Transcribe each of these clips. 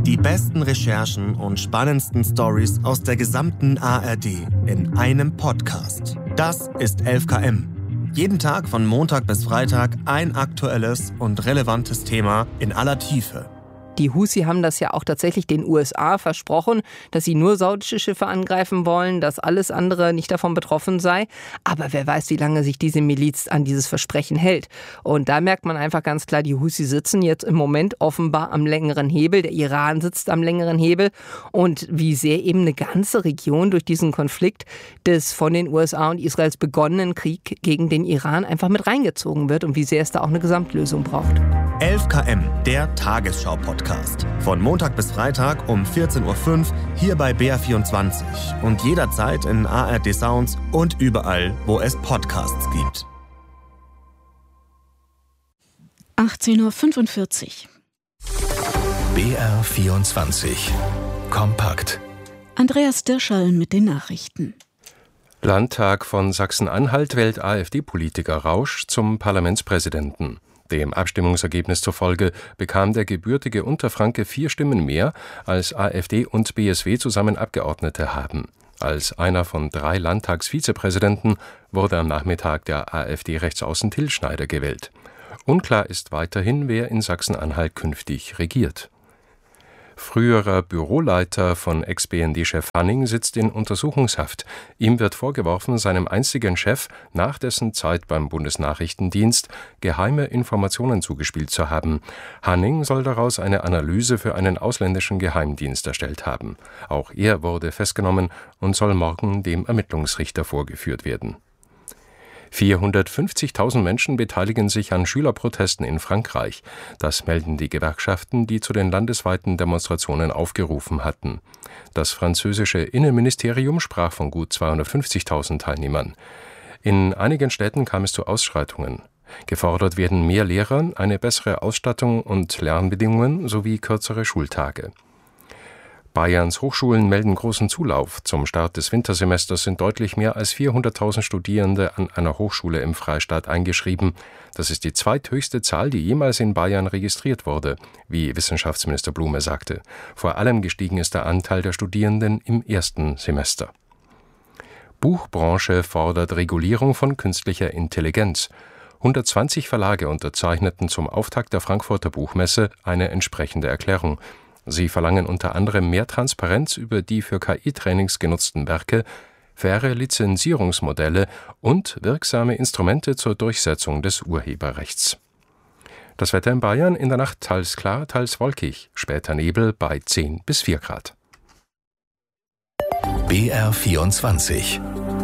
Die besten Recherchen und spannendsten Stories aus der gesamten ARD in einem Podcast. Das ist 11KM. Jeden Tag von Montag bis Freitag ein aktuelles und relevantes Thema in aller Tiefe. Die Houthi haben das ja auch tatsächlich den USA versprochen, dass sie nur saudische Schiffe angreifen wollen, dass alles andere nicht davon betroffen sei. Aber wer weiß, wie lange sich diese Miliz an dieses Versprechen hält. Und da merkt man einfach ganz klar, die Houthi sitzen jetzt im Moment offenbar am längeren Hebel. Der Iran sitzt am längeren Hebel. Und wie sehr eben eine ganze Region durch diesen Konflikt des von den USA und Israels begonnenen Krieg gegen den Iran einfach mit reingezogen wird und wie sehr es da auch eine Gesamtlösung braucht. 11KM, der Tagesschau-Podcast. Von Montag bis Freitag um 14.05 Uhr hier bei BR24 und jederzeit in ARD Sounds und überall, wo es Podcasts gibt. 18.45 Uhr. BR24 Kompakt. Andreas Dirschall mit den Nachrichten. Landtag von Sachsen-Anhalt wählt AfD-Politiker Rausch zum Parlamentspräsidenten. Dem Abstimmungsergebnis zufolge bekam der gebürtige Unterfranke 4 Stimmen mehr, als AfD und BSW zusammen Abgeordnete haben. Als einer von 3 Landtagsvizepräsidenten wurde am Nachmittag der AfD-Rechtsaußen Till Schneider gewählt. Unklar ist weiterhin, wer in Sachsen-Anhalt künftig regiert. Früherer Büroleiter von Ex-BND-Chef Hanning sitzt in Untersuchungshaft. Ihm wird vorgeworfen, seinem einstigen Chef nach dessen Zeit beim Bundesnachrichtendienst geheime Informationen zugespielt zu haben. Hanning soll daraus eine Analyse für einen ausländischen Geheimdienst erstellt haben. Auch er wurde festgenommen und soll morgen dem Ermittlungsrichter vorgeführt werden. 450.000 Menschen beteiligen sich an Schülerprotesten in Frankreich. Das melden die Gewerkschaften, die zu den landesweiten Demonstrationen aufgerufen hatten. Das französische Innenministerium sprach von gut 250.000 Teilnehmern. In einigen Städten kam es zu Ausschreitungen. Gefordert werden mehr Lehrer, eine bessere Ausstattung und Lernbedingungen sowie kürzere Schultage. Bayerns Hochschulen melden großen Zulauf. Zum Start des Wintersemesters sind deutlich mehr als 400.000 Studierende an einer Hochschule im Freistaat eingeschrieben. Das ist die zweithöchste Zahl, die jemals in Bayern registriert wurde, wie Wissenschaftsminister Blume sagte. Vor allem gestiegen ist der Anteil der Studierenden im ersten Semester. Buchbranche fordert Regulierung von künstlicher Intelligenz. 120 Verlage unterzeichneten zum Auftakt der Frankfurter Buchmesse eine entsprechende Erklärung. Sie verlangen unter anderem mehr Transparenz über die für KI-Trainings genutzten Werke, faire Lizenzierungsmodelle und wirksame Instrumente zur Durchsetzung des Urheberrechts. Das Wetter in Bayern: in der Nacht teils klar, teils wolkig, später Nebel bei 10 bis 4 Grad. BR24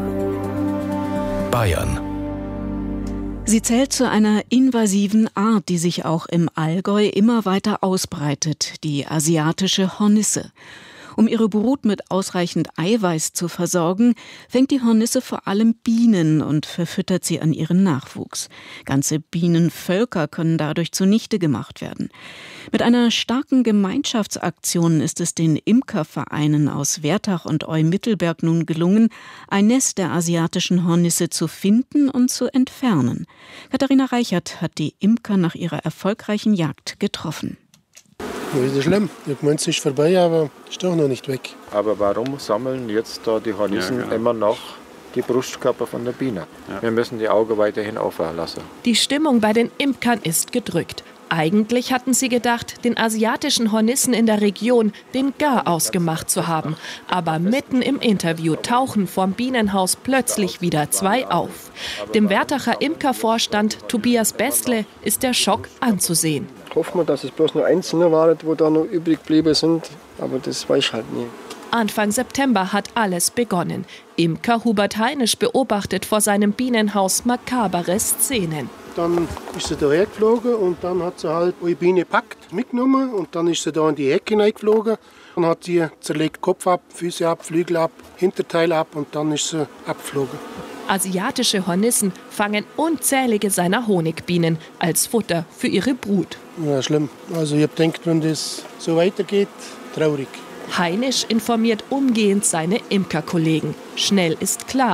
Bayern. Sie zählt zu einer invasiven Art, die sich auch im Allgäu immer weiter ausbreitet, die asiatische Hornisse. Um ihre Brut mit ausreichend Eiweiß zu versorgen, fängt die Hornisse vor allem Bienen und verfüttert sie an ihren Nachwuchs. Ganze Bienenvölker können dadurch zunichte gemacht werden. Mit einer starken Gemeinschaftsaktion ist es den Imkervereinen aus Wertach und Eumittelberg nun gelungen, ein Nest der asiatischen Hornisse zu finden und zu entfernen. Katharina Reichert hat die Imker nach ihrer erfolgreichen Jagd getroffen. Das ist schlimm. Ich meine, es ist vorbei, aber ist doch noch nicht weg. Aber warum sammeln jetzt da die Hornissen immer noch die Brustkörper von der Biene? Ja. Wir müssen die Augen weiterhin offen lassen. Die Stimmung bei den Imkern ist gedrückt. Eigentlich hatten sie gedacht, den asiatischen Hornissen in der Region den Gar ausgemacht zu haben. Aber mitten im Interview tauchen vom Bienenhaus plötzlich wieder 2 auf. Dem Wertacher Imkervorstand Tobias Bestle ist der Schock anzusehen. Hoffen wir, dass es bloß nur Einzelne waren, wo da noch übrig geblieben sind. Aber das weiß ich halt nie. Anfang September hat alles begonnen. Imker Hubert Heinisch beobachtet vor seinem Bienenhaus makabere Szenen. Dann ist sie daher geflogen und dann hat sie halt eine Biene gepackt, mitgenommen und dann ist sie da in die Hecke hineingeflogen und hat sie zerlegt Kopf ab, Füße ab, Flügel ab, Hinterteil ab und dann ist sie abgeflogen. Asiatische Hornissen fangen unzählige seiner Honigbienen als Futter für ihre Brut. Ja, schlimm. Also ich denke, wenn das so weitergeht, traurig. Heinisch informiert umgehend seine Imkerkollegen. Schnell ist klar,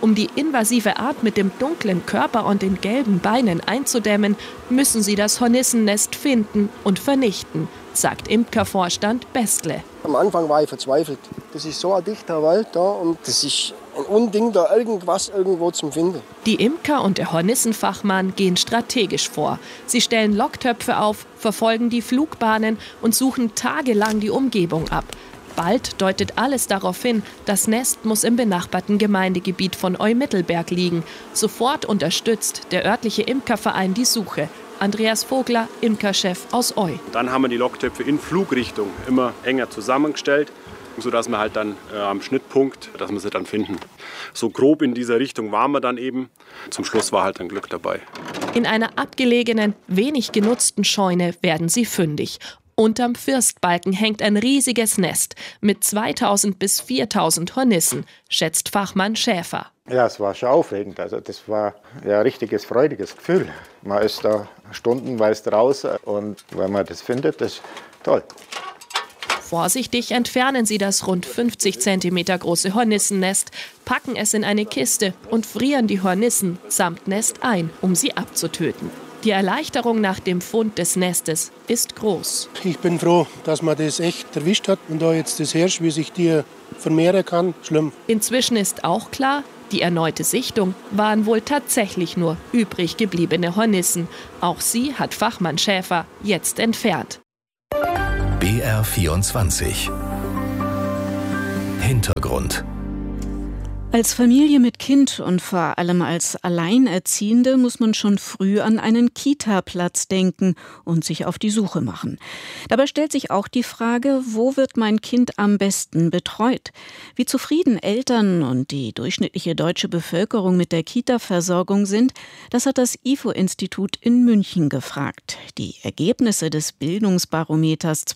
Um die invasive Art mit dem dunklen Körper und den gelben Beinen einzudämmen, müssen sie das Hornissennest finden und vernichten, sagt Imkervorstand Bestle. Am Anfang war ich verzweifelt. Das ist so ein dichter Wald da und das ist ein Unding, da irgendwas irgendwo zu finden. Die Imker und der Hornissenfachmann gehen strategisch vor. Sie stellen Locktöpfe auf, verfolgen die Flugbahnen und suchen tagelang die Umgebung ab. Bald deutet alles darauf hin, das Nest muss im benachbarten Gemeindegebiet von Eumittelberg liegen. Sofort unterstützt der örtliche Imkerverein die Suche. Andreas Vogler, Imkerchef aus Eu. Dann haben wir die Locktöpfe in Flugrichtung immer enger zusammengestellt, sodass wir halt dann am Schnittpunkt, dass wir sie dann finden. So grob in dieser Richtung waren wir dann eben. Zum Schluss war halt ein Glück dabei. In einer abgelegenen, wenig genutzten Scheune werden sie fündig. Unterm Firstbalken hängt ein riesiges Nest mit 2000 bis 4000 Hornissen, schätzt Fachmann Schäfer. Ja, es war schon aufregend. Also das war ja ein richtiges, freudiges Gefühl. Man ist da stundenweise draußen und wenn man das findet, das ist toll. Vorsichtig entfernen sie das rund 50 cm große Hornissennest, packen es in eine Kiste und frieren die Hornissen samt Nest ein, um sie abzutöten. Die Erleichterung nach dem Fund des Nestes ist groß. Ich bin froh, dass man das echt erwischt hat und da jetzt das herrscht, wie sich die vermehren kann, schlimm. Inzwischen ist auch klar, die erneute Sichtung waren wohl tatsächlich nur übrig gebliebene Hornissen. Auch sie hat Fachmann Schäfer jetzt entfernt. BR24 Hintergrund. Als Familie mit Kind und vor allem als Alleinerziehende muss man schon früh an einen Kita-Platz denken und sich auf die Suche machen. Dabei stellt sich auch die Frage, wo wird mein Kind am besten betreut? Wie zufrieden Eltern und die durchschnittliche deutsche Bevölkerung mit der Kita-Versorgung sind, das hat das IFO-Institut in München gefragt. Die Ergebnisse des Bildungsbarometers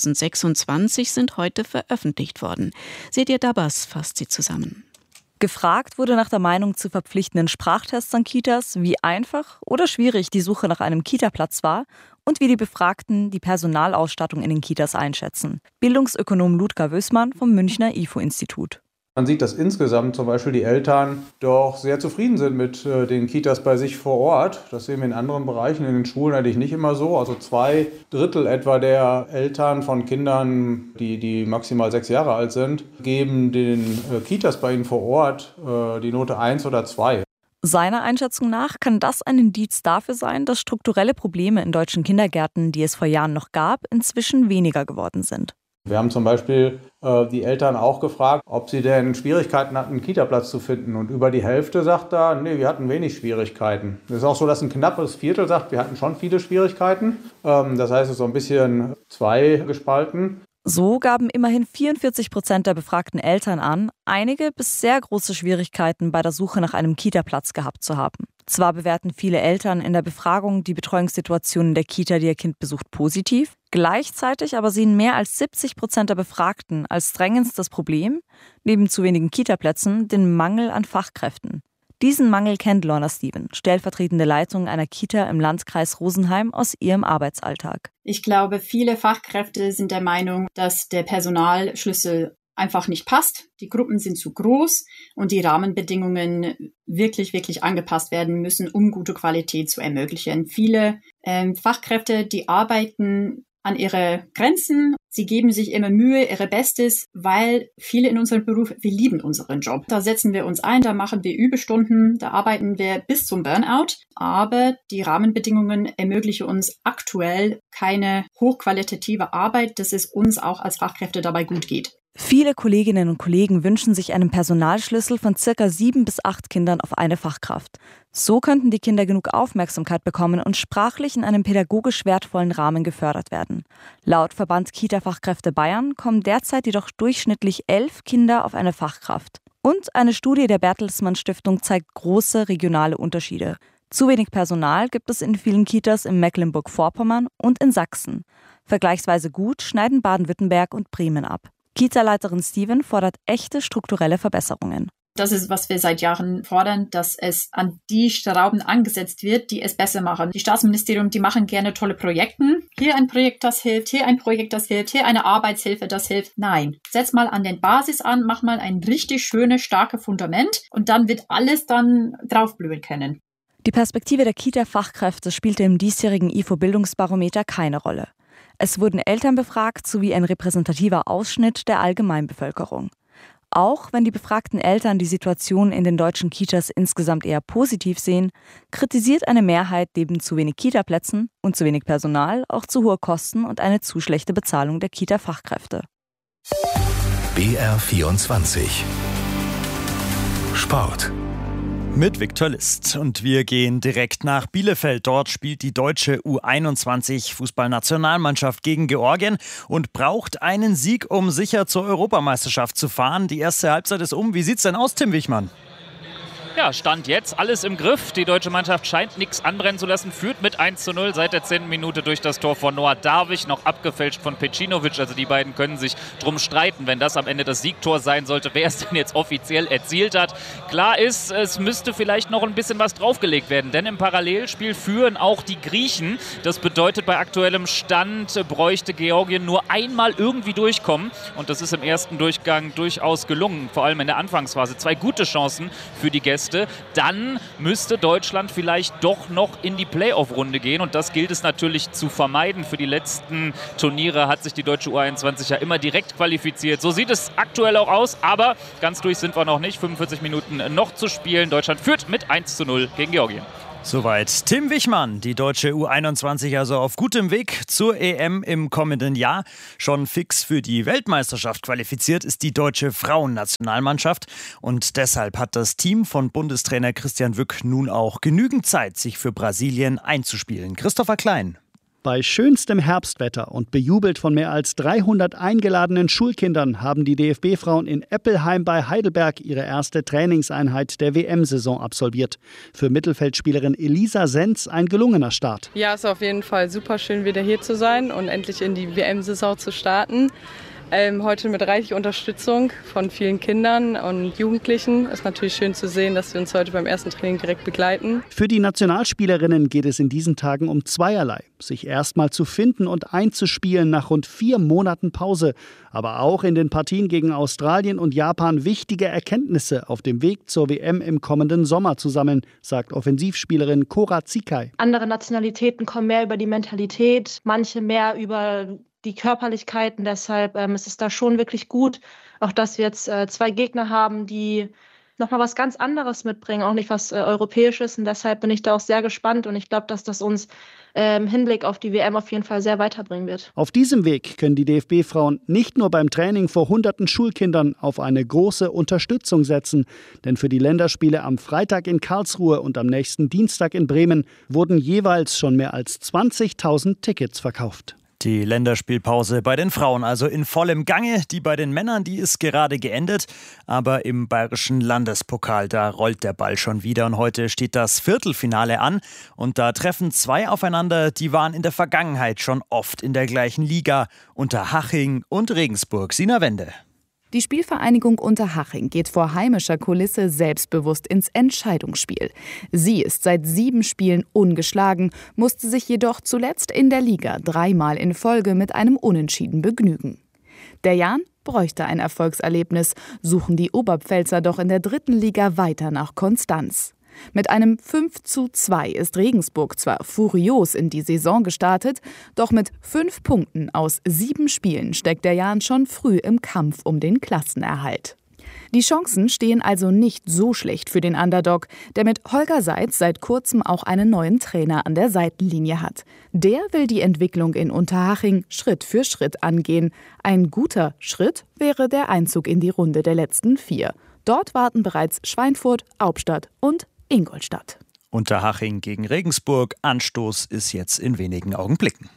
2026 sind heute veröffentlicht worden. Seht Dabas fasst sie zusammen. Gefragt wurde nach der Meinung zu verpflichtenden Sprachtests an Kitas, wie einfach oder schwierig die Suche nach einem Kita-Platz war und wie die Befragten die Personalausstattung in den Kitas einschätzen. Bildungsökonom Ludger Wößmann vom Münchner IFO-Institut. Man sieht, dass insgesamt zum Beispiel die Eltern doch sehr zufrieden sind mit den Kitas bei sich vor Ort. Das sehen wir in anderen Bereichen, in den Schulen eigentlich nicht immer so. Also 2/3 etwa der Eltern von Kindern, die maximal 6 Jahre alt sind, geben den Kitas bei ihnen vor Ort die Note 1 oder 2. Seiner Einschätzung nach kann das ein Indiz dafür sein, dass strukturelle Probleme in deutschen Kindergärten, die es vor Jahren noch gab, inzwischen weniger geworden sind. Wir haben zum Beispiel die Eltern auch gefragt, ob sie denn Schwierigkeiten hatten, einen Kita-Platz zu finden. Und über die Hälfte sagt da, nee, wir hatten wenig Schwierigkeiten. Es ist auch so, dass ein knappes Viertel sagt, wir hatten schon viele Schwierigkeiten. Das heißt, es ist so ein bisschen zweigespalten. So gaben immerhin 44% der befragten Eltern an, einige bis sehr große Schwierigkeiten bei der Suche nach einem Kita-Platz gehabt zu haben. Zwar bewerten viele Eltern in der Befragung die Betreuungssituation in der Kita, die ihr Kind besucht, positiv. Gleichzeitig aber sehen mehr als 70% der Befragten als drängendstes Problem, neben zu wenigen Kita-Plätzen, den Mangel an Fachkräften. Diesen Mangel kennt Lorna Steven, stellvertretende Leitung einer Kita im Landkreis Rosenheim, aus ihrem Arbeitsalltag. Ich glaube, viele Fachkräfte sind der Meinung, dass der Personalschlüssel einfach nicht passt. Die Gruppen sind zu groß und die Rahmenbedingungen wirklich angepasst werden müssen, um gute Qualität zu ermöglichen. Viele Fachkräfte, die arbeiten an ihre Grenzen. Sie geben sich immer Mühe, ihre Bestes, weil viele in unserem Beruf, wir lieben unseren Job. Da setzen wir uns ein, da machen wir Überstunden, da arbeiten wir bis zum Burnout. Aber die Rahmenbedingungen ermöglichen uns aktuell keine hochqualitative Arbeit, dass es uns auch als Fachkräfte dabei gut geht. Viele Kolleginnen und Kollegen wünschen sich einen Personalschlüssel von ca. 7 bis 8 Kindern auf eine Fachkraft. So könnten die Kinder genug Aufmerksamkeit bekommen und sprachlich in einem pädagogisch wertvollen Rahmen gefördert werden. Laut Verband Kita-Fachkräfte Bayern kommen derzeit jedoch durchschnittlich 11 Kinder auf eine Fachkraft. Und eine Studie der Bertelsmann Stiftung zeigt große regionale Unterschiede. Zu wenig Personal gibt es in vielen Kitas in Mecklenburg-Vorpommern und in Sachsen. Vergleichsweise gut schneiden Baden-Württemberg und Bremen ab. Kita-Leiterin Steven fordert echte strukturelle Verbesserungen. Das ist, was wir seit Jahren fordern, dass es an die Schrauben angesetzt wird, die es besser machen. Die Staatsministerium, die machen gerne tolle Projekte. Hier ein Projekt, das hilft, hier ein Projekt, das hilft, hier eine Arbeitshilfe, das hilft. Nein, setz mal an den Basis an, mach mal ein richtig schönes, starkes Fundament und dann wird alles dann draufblühen können. Die Perspektive der Kita-Fachkräfte spielte im diesjährigen IFO-Bildungsbarometer keine Rolle. Es wurden Eltern befragt sowie ein repräsentativer Ausschnitt der Allgemeinbevölkerung. Auch wenn die befragten Eltern die Situation in den deutschen Kitas insgesamt eher positiv sehen, kritisiert eine Mehrheit neben zu wenig Kitaplätzen und zu wenig Personal auch zu hohe Kosten und eine zu schlechte Bezahlung der Kita-Fachkräfte. BR24 Sport mit Viktor List. Und wir gehen direkt nach Bielefeld. Dort spielt die deutsche U21-Fußballnationalmannschaft gegen Georgien und braucht einen Sieg, um sicher zur Europameisterschaft zu fahren. Die erste Halbzeit ist um. Wie sieht's denn aus, Tim Wichmann? Ja, Stand jetzt alles im Griff. Die deutsche Mannschaft scheint nichts anbrennen zu lassen, führt mit 1:0 seit der 10. Minute durch das Tor von Noah Darwig, noch abgefälscht von Pecinovic. Also die beiden können sich drum streiten, wenn das am Ende das Siegtor sein sollte, wer es denn jetzt offiziell erzielt hat. Klar ist, es müsste vielleicht noch ein bisschen was draufgelegt werden, denn im Parallelspiel führen auch die Griechen. Das bedeutet, bei aktuellem Stand bräuchte Georgien nur einmal irgendwie durchkommen. Und das ist im ersten Durchgang durchaus gelungen, vor allem in der Anfangsphase. 2 gute Chancen für die Gäste. Dann müsste Deutschland vielleicht doch noch in die Playoff-Runde gehen und das gilt es natürlich zu vermeiden. Für die letzten Turniere hat sich die deutsche U21 ja immer direkt qualifiziert. So sieht es aktuell auch aus, aber ganz durch sind wir noch nicht. 45 Minuten noch zu spielen. Deutschland führt mit 1:0 gegen Georgien. Soweit Tim Wichmann, die deutsche U21 also auf gutem Weg zur EM im kommenden Jahr. Schon fix für die Weltmeisterschaft qualifiziert ist die deutsche Frauennationalmannschaft. Und deshalb hat das Team von Bundestrainer Christian Wück nun auch genügend Zeit, sich für Brasilien einzuspielen. Christopher Klein. Bei schönstem Herbstwetter und bejubelt von mehr als 300 eingeladenen Schulkindern haben die DFB-Frauen in Eppelheim bei Heidelberg ihre erste Trainingseinheit der WM-Saison absolviert. Für Mittelfeldspielerin Elisa Senz ein gelungener Start. Ja, es ist auf jeden Fall super schön, wieder hier zu sein und endlich in die WM-Saison zu starten. Heute mit reichlich Unterstützung von vielen Kindern und Jugendlichen. Es ist natürlich schön zu sehen, dass sie uns heute beim ersten Training direkt begleiten. Für die Nationalspielerinnen geht es in diesen Tagen um zweierlei. Sich erstmal zu finden und einzuspielen nach rund 4 Monaten Pause. Aber auch in den Partien gegen Australien und Japan wichtige Erkenntnisse auf dem Weg zur WM im kommenden Sommer zu sammeln, sagt Offensivspielerin Cora Zikai. Andere Nationalitäten kommen mehr über die Mentalität, manche mehr über die Körperlichkeiten. Deshalb ist es da schon wirklich gut, auch dass wir jetzt 2 Gegner haben, die nochmal was ganz anderes mitbringen, auch nicht was Europäisches. Und deshalb bin ich da auch sehr gespannt und ich glaube, dass das uns im Hinblick auf die WM auf jeden Fall sehr weiterbringen wird. Auf diesem Weg können die DFB-Frauen nicht nur beim Training vor hunderten Schulkindern auf eine große Unterstützung setzen. Denn für die Länderspiele am Freitag in Karlsruhe und am nächsten Dienstag in Bremen wurden jeweils schon mehr als 20.000 Tickets verkauft. Die Länderspielpause bei den Frauen also in vollem Gange. Die bei den Männern, die ist gerade geendet. Aber im bayerischen Landespokal, da rollt der Ball schon wieder. Und heute steht das Viertelfinale an. Und da treffen 2 aufeinander, die waren in der Vergangenheit schon oft in der gleichen Liga. Unterhaching und Regensburg. Sina Wende. Die Spielvereinigung Unterhaching geht vor heimischer Kulisse selbstbewusst ins Entscheidungsspiel. Sie ist seit 7 Spielen ungeschlagen, musste sich jedoch zuletzt in der Liga 3-mal in Folge mit einem Unentschieden begnügen. Der Jan bräuchte ein Erfolgserlebnis, suchen die Oberpfälzer doch in der 3. Liga weiter nach Konstanz. Mit einem 5:2 ist Regensburg zwar furios in die Saison gestartet, doch mit 5 Punkten aus 7 Spielen steckt der Jan schon früh im Kampf um den Klassenerhalt. Die Chancen stehen also nicht so schlecht für den Underdog, der mit Holger Seitz seit kurzem auch einen neuen Trainer an der Seitenlinie hat. Der will die Entwicklung in Unterhaching Schritt für Schritt angehen. Ein guter Schritt wäre der Einzug in die Runde der letzten 4. Dort warten bereits Schweinfurt, Hauptstadt und Ingolstadt. Unterhaching gegen Regensburg. Anstoß ist jetzt in wenigen Augenblicken.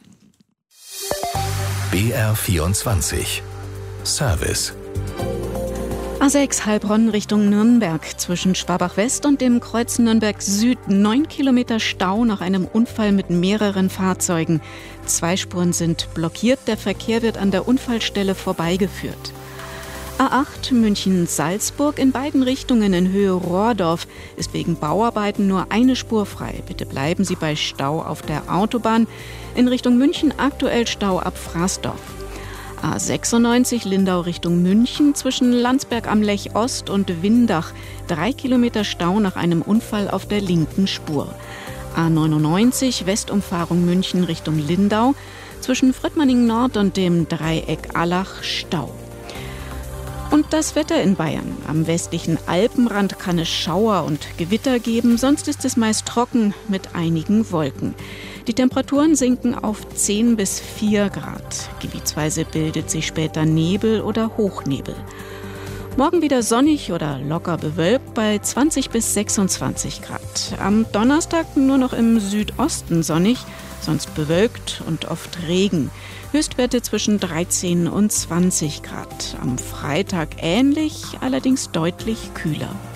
BR24 Service. A6 Heilbronn Richtung Nürnberg. Zwischen Schwabach-West und dem Kreuz Nürnberg-Süd 9 Kilometer Stau nach einem Unfall mit mehreren Fahrzeugen. 2 Spuren sind blockiert. Der Verkehr wird an der Unfallstelle vorbeigeführt. A8 München-Salzburg in beiden Richtungen in Höhe Rohrdorf ist wegen Bauarbeiten nur eine Spur frei. Bitte bleiben Sie bei Stau auf der Autobahn. In Richtung München aktuell Stau ab Fraßdorf. A96 Lindau Richtung München zwischen Landsberg am Lech Ost und Windach. 3 Kilometer Stau nach einem Unfall auf der linken Spur. A99 Westumfahrung München Richtung Lindau. Zwischen Fröttmanning Nord und dem Dreieck Allach Stau. Und das Wetter in Bayern. Am westlichen Alpenrand kann es Schauer und Gewitter geben, sonst ist es meist trocken mit einigen Wolken. Die Temperaturen sinken auf 10 bis 4 Grad. Gebietsweise bildet sich später Nebel oder Hochnebel. Morgen wieder sonnig oder locker bewölkt bei 20 bis 26 Grad. Am Donnerstag nur noch im Südosten sonnig, sonst bewölkt und oft Regen. Höchstwerte zwischen 13 und 20 Grad. Am Freitag ähnlich, allerdings deutlich kühler.